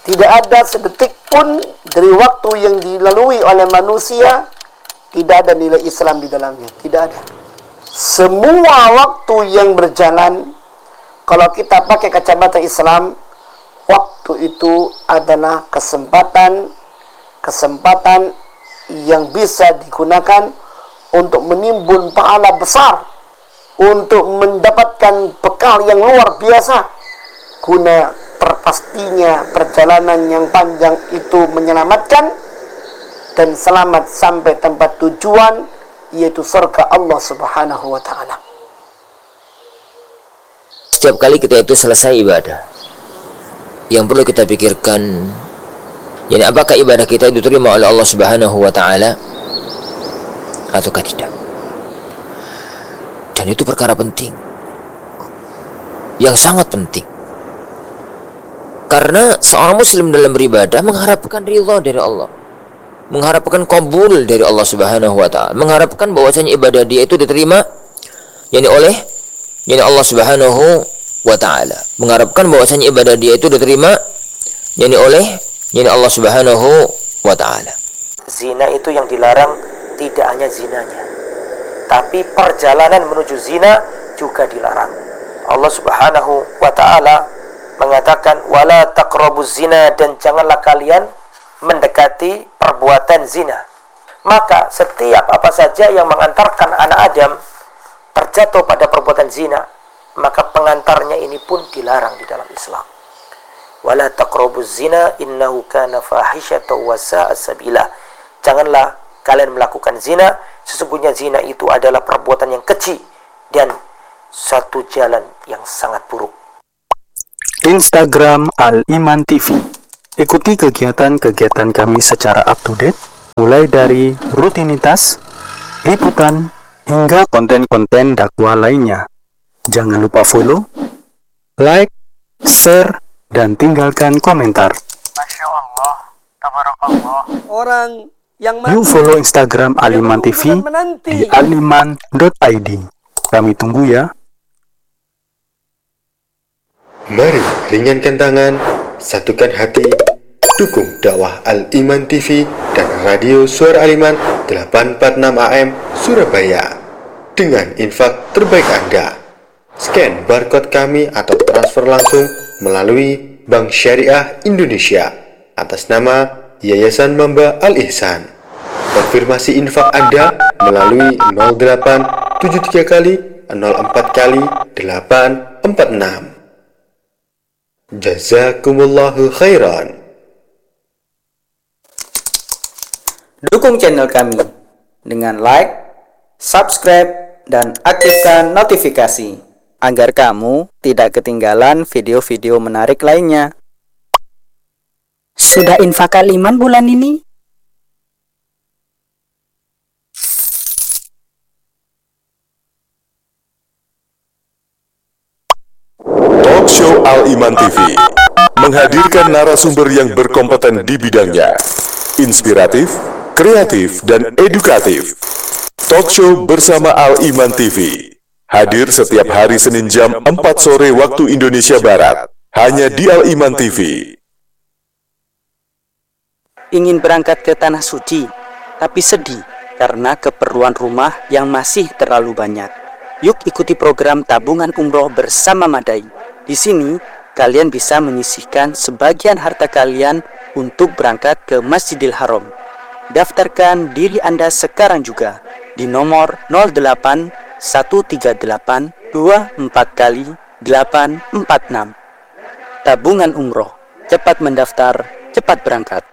Tidak ada sedetik pun dari waktu yang dilalui oleh manusia tidak ada nilai Islam di dalamnya. Tidak ada. Semua waktu yang berjalan, kalau kita pakai kacamata Islam, waktu itu adalah kesempatan yang bisa digunakan untuk menimbun pahala besar, untuk mendapatkan bekal yang luar biasa, guna terpastinya perjalanan yang panjang itu menyelamatkan dan selamat sampai tempat tujuan, yaitu surga Allah Subhanahu wa ta'ala. Setiap kali kita itu selesai ibadah, yang perlu kita pikirkan, yani apakah ibadah kita diterima oleh Allah Subhanahu wa ta'ala ataukah tidak. Dan itu perkara penting, yang sangat penting, karena seorang muslim dalam beribadah mengharapkan ridha dari Allah, mengharapkan qabul dari Allah Subhanahu wa ta'ala, mengharapkan bahwasanya ibadah dia itu diterima oleh Allah Subhanahu wa ta'ala, mengharapkan bahwasanya ibadah dia itu diterima oleh Allah Subhanahu wa ta'ala. Zina itu yang dilarang tidak hanya zinanya, tapi perjalanan menuju zina juga dilarang. Allah Subhanahu wa ta'ala mengatakan wala taqrabuz zina, dan janganlah kalian mendekati perbuatan zina. Maka setiap apa saja yang mengantarkan anak Adam terjatuh pada perbuatan zina, maka pengantarnya ini pun dilarang di dalam Islam. Wala taqrabuz zina innahu kana fahisyatan wa sa'a sabila. Janganlah kalian melakukan zina, sesungguhnya zina itu adalah perbuatan yang keji dan satu jalan yang sangat buruk. Instagram Al-Iman TV. Ikuti kegiatan-kegiatan kami secara up-to-date, mulai dari rutinitas, liputan, hingga konten-konten dakwah lainnya. Jangan lupa follow, like, share, dan tinggalkan komentar. Masya Allah, tabarakallah. Orang yang You follow Instagram Al-Iman TV di aliman.id. Kami tunggu ya. Mari ringankan tangan, satukan hati, dukung dakwah Al-Iman TV dan Radio Suara Al-Iman 846 AM Surabaya dengan infak terbaik Anda. Scan barcode kami atau transfer langsung melalui Bank Syariah Indonesia atas nama Yayasan Mamba Al-Ihsan. Konfirmasi infak Anda melalui 0873 kali 04 kali 846. Jazakumullahu khairan. Dukung channel kami dengan like, subscribe, dan aktifkan notifikasi agar kamu tidak ketinggalan video-video menarik lainnya. Sudah infak Al-Iman bulan ini? Talkshow Al-Iman TV menghadirkan narasumber yang berkompeten di bidangnya, inspiratif, kreatif, dan edukatif. Talkshow bersama Al-Iman TV hadir setiap hari Senin jam 4 sore waktu Indonesia Barat, hanya di Al-Iman TV. Ingin berangkat ke Tanah Suci, tapi sedih karena keperluan rumah yang masih terlalu banyak. Yuk ikuti program tabungan umroh bersama Madai. Di sini, kalian bisa menyisihkan sebagian harta kalian untuk berangkat ke Masjidil Haram. Daftarkan diri Anda sekarang juga di nomor 08 138 24 kali 846. Tabungan umroh, cepat mendaftar, cepat berangkat.